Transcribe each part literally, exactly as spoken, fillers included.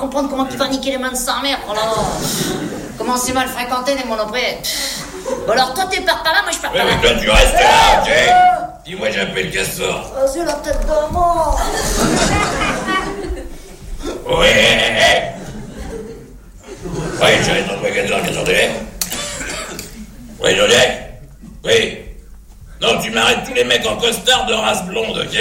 comprendre comment tu vas niquer les mains de sa mère. Oh là là. Comment c'est mal fréquenté les monoprés. Bon alors toi tu pars par là, moi je pars par là. Mais toi tu restes là, ok? Dis-moi j'appelle Castor. Oh, c'est la tête d'un mort. Oui. Oui, j'arrête dans le magasin, attendez. Oui, Joliet. Oui. Non, tu m'arrêtes tous les mecs en costard de race blonde, ok?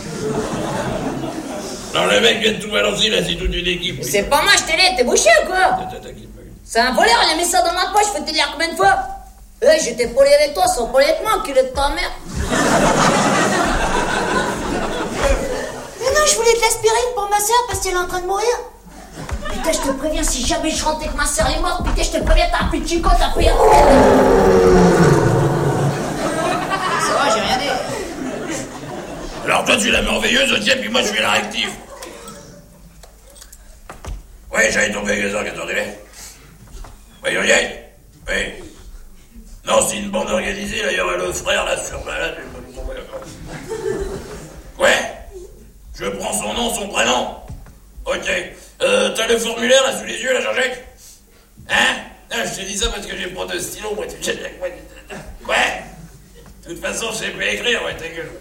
Non, le mec vient de tout balancer, là, c'est toute une équipe. C'est pas moi, je t'ai dit, t'es bouché ou quoi? C'est un voleur, il a mis ça dans ma poche, faut te dire combien de fois? Eh, j'étais poli avec toi, sans poli avec moi, enculé de ta mère. Mais non, je voulais de l'aspirine pour ma soeur parce qu'elle est en train de mourir. Putain, je te préviens, si jamais je rentre et que ma soeur est morte, putain, je te préviens, t'as un plus de chico, t'as pris un... Ça va, j'ai rien dit. Alors toi, tu la mets en veilleuse, ok, puis moi, je fais la rective. Oui, j'allais tomber avec les orgues, attendez. Oui, Joliet. Oui. Non, c'est une bande organisée, là, il y aurait le frère, là, sur là, ouais. Je prends son nom, son prénom. Ok. Euh, t'as le formulaire, là, sous les yeux, là, Jean-Jacques? Hein? Non, je te dis ça parce que j'ai pas de stylo, moi, tu sais. Ouais. De toute façon, je sais pas écrire, ouais, ta gueule.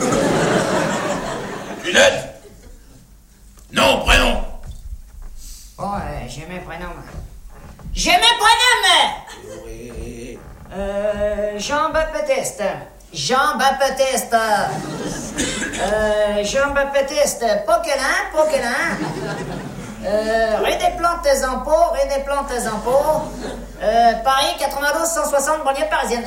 Tu notes? Non, prénom. Oh, euh, j'ai mes prénoms. J'ai mes prénoms. Oui. Euh, Jean-Baptiste. Jean-Baptiste. Euh, Jean-Baptiste. Poquelin, Poquelin. Euh, rue des Plantes des Impôts, rue des Plantes des Impôts. Euh, Paris, quatre-vingt-douze cent soixante, banlieue parisienne.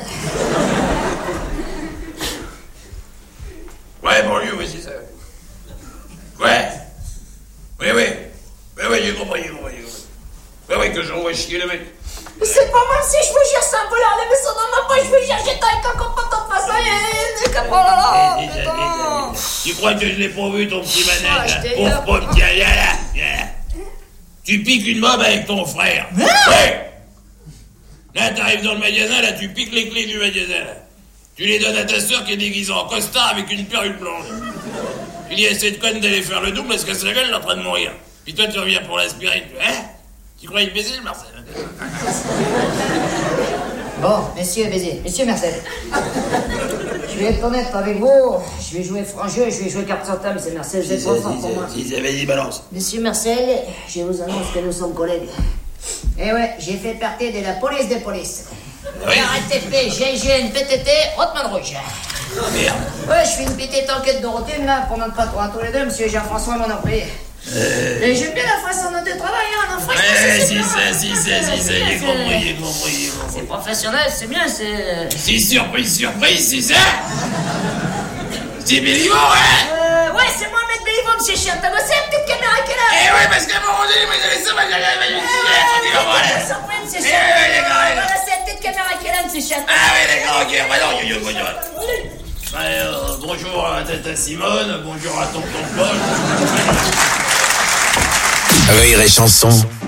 Ouais, banlieue, oui, c'est ça. Ouais. Oui, oui. Oui, oui, j'ai compris, j'ai compris, j'ai compris. Oui, oui, que j'envoie chier le mec. C'est pas moi, si je vous jure, c'est un voleur, il a mis ça dans ma poche, je vous jure, j'étais avec un copain de face à lui, oh là là, putain. Tu crois que je l'ai pas vu, ton petit manette, Ah, je là? t'ai Pauvre eu. pomme, tiens, viens là, viens là. Tu piques une mob avec ton frère. Ouais. Là, t'arrives dans le magasin, là, tu piques les clés du magasin, là. Tu les donnes à ta sœur qui est déguisée en costard avec une perruque blanche. Tu dis à cette conne d'aller faire le double parce que sa gueule, elle est en train de mourir. Puis toi, tu reviens pour l'aspirine. Hein? Tu crois imbécile, Marcel? Bon, messieurs Béziers, monsieur Marcel. Je vais être honnête avec vous, je vais jouer franc jeu, je vais jouer carte sur table, c'est Marcel, c'est trop fort pour moi. Si, ça vas-y, balance. Monsieur Marcel, je vous annonce que nous sommes collègues. Eh ouais, j'ai fait partie de la police des polices. Oui. R T P, G I G N, P T T, Hotman Rouge. Oh, merde. Ouais, je fais une petite enquête de routine là pour notre patron à tous les deux, monsieur Jean-François Monoprix. Euh... Et j'aime bien la façon dont tu travailles, hein, non, franchement, Ouais, c'est si, bien. ça, si, ça, si, ça, j'ai compris, j'ai compris, j'ai C'est compris. professionnel, c'est bien, c'est... Si, surprise, surprise, c'est ça? C'est Béliveau, hein? Euh, ouais, c'est moi, Maître Béliveau, monsieur Chien. T'as bossé la petite caméra qui est là? Eh ouais, parce qu'à un moment donné, moi, j'avais ça, moi, j'avais Ah, tranquille, on va aller. surprise, monsieur Eh Chien. ouais, d'accord, ouais. Voilà, c'est la petite caméra qui est là, monsieur Chien. Ah oui, d'accord, ok, bah non, yo, yo, yo, yo. Bah, euh, bonjour à Tata Simone, bonjour à Tonton Paul. Rire et chanson.